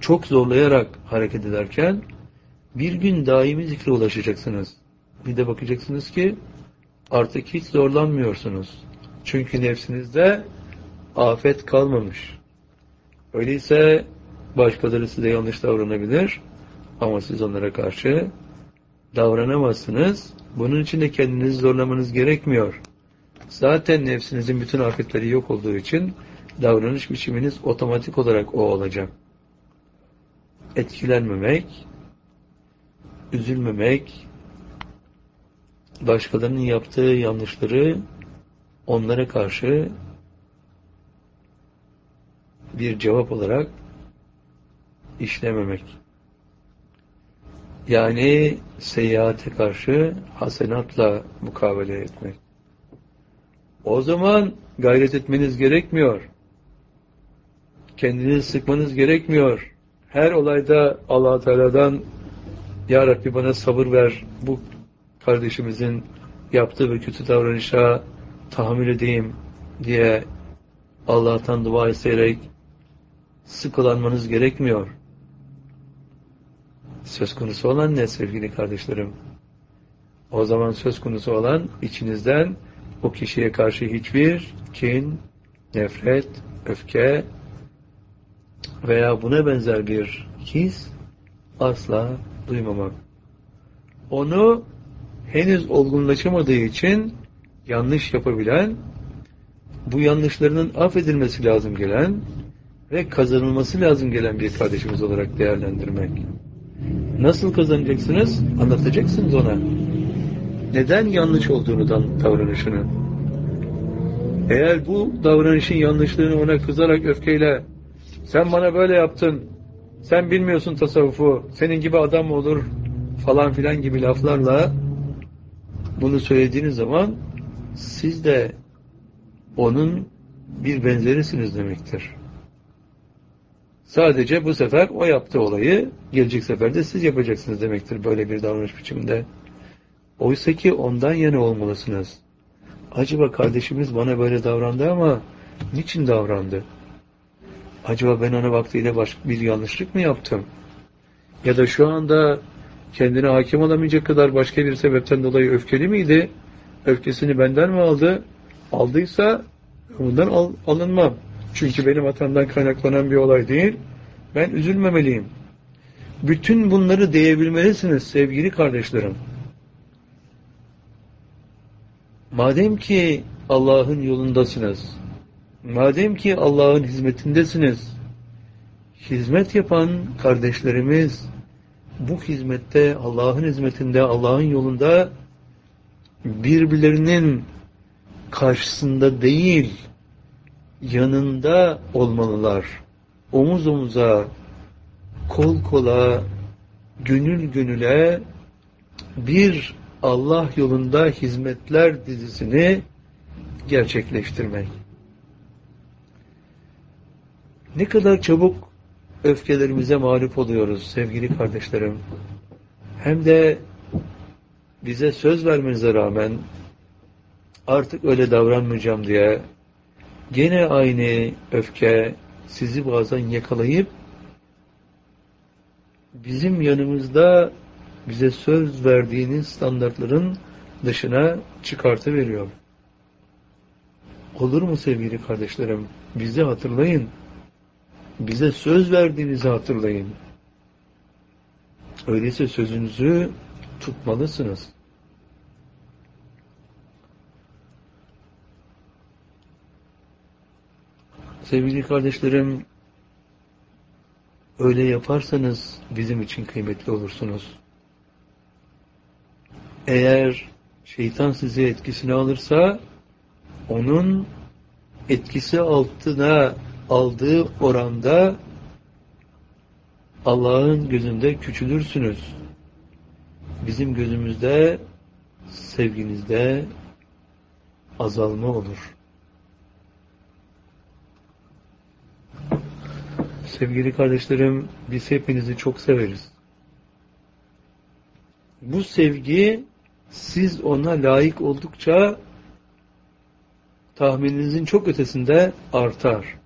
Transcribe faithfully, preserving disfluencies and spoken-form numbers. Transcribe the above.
çok zorlayarak hareket ederken bir gün daimi zikre ulaşacaksınız. Bir de bakacaksınız ki artık hiç zorlanmıyorsunuz. Çünkü nefsinizde afet kalmamış. Öyleyse başkaları size yanlış davranabilir ama siz onlara karşı davranamazsınız. Bunun için de kendinizi zorlamanız gerekmiyor. Zaten nefsinizin bütün afetleri yok olduğu için davranış biçiminiz otomatik olarak o olacak. Etkilenmemek, üzülmemek, başkalarının yaptığı yanlışları onlara karşı bir cevap olarak işlememek. Yani seyyiate karşı hasenatla mukabele etmek. O zaman gayret etmeniz gerekmiyor. Kendinizi sıkmanız gerekmiyor. Her olayda Allah Teala'dan Ya Rabbi bana sabır ver, bu kardeşimizin yaptığı ve kötü davranışa tahammül edeyim diye Allah'tan dua ederek sıkılanmanız gerekmiyor. Söz konusu olan ne sevgili kardeşlerim? O zaman söz konusu olan içinizden o kişiye karşı hiçbir kin, nefret, öfke veya buna benzer bir his asla duymamak. Onu henüz olgunlaşamadığı için yanlış yapabilen, bu yanlışlarının affedilmesi lazım gelen ve kazanılması lazım gelen bir kardeşimiz olarak değerlendirmek. Nasıl kazanacaksınız? Anlatacaksınız ona. Neden yanlış olduğunu davranışını. Eğer bu davranışın yanlışlığını ona kızarak, öfkeyle sen bana böyle yaptın, sen bilmiyorsun tasavvufu, senin gibi adam mı olur falan filan gibi laflarla bunu söylediğiniz zaman siz de onun bir benzerisiniz demektir. Sadece bu sefer o yaptığı olayı gelecek seferde siz yapacaksınız demektir böyle bir davranış biçiminde. Oysa ki ondan yana olmalısınız. Acaba kardeşimiz bana böyle davrandı ama niçin davrandı? Acaba ben ona vaktiyle başka bir yanlışlık mı yaptım? Ya da şu anda kendine hakim olamayacak kadar başka bir sebepten dolayı öfkeli miydi? Öfkesini benden mi aldı? Aldıysa ondan al, alınmam. Çünkü benim hatamdan kaynaklanan bir olay değil. Ben üzülmemeliyim. Bütün bunları diyebilmelisiniz sevgili kardeşlerim. Madem ki Allah'ın yolundasınız, madem ki Allah'ın hizmetindesiniz, hizmet yapan kardeşlerimiz bu hizmette, Allah'ın hizmetinde, Allah'ın yolunda birbirlerinin karşısında değil, yanında olmalılar. Omuz omuza, kol kola, gönül gönüle bir Allah yolunda hizmetler dizisini gerçekleştirmek. Ne kadar çabuk öfkelerimize mağlup oluyoruz sevgili kardeşlerim. Hem de bize söz vermenize rağmen artık öyle davranmayacağım diye gene aynı öfke sizi bazen yakalayıp bizim yanımızda bize söz verdiğiniz standartların dışına çıkartıveriyor. Olur mu sevgili kardeşlerim? Bizi hatırlayın. Bize söz verdiğinizi hatırlayın. Öyleyse sözünüzü tutmalısınız. Sevgili kardeşlerim, öyle yaparsanız bizim için kıymetli olursunuz. Eğer şeytan sizi etkisine alırsa, onun etkisi altına aldığı oranda Allah'ın gözünde küçülürsünüz. Bizim gözümüzde, sevginizde azalma olur. Sevgili kardeşlerim, biz hepinizi çok severiz. Bu sevgi, siz ona layık oldukça tahmininizin çok ötesinde artar.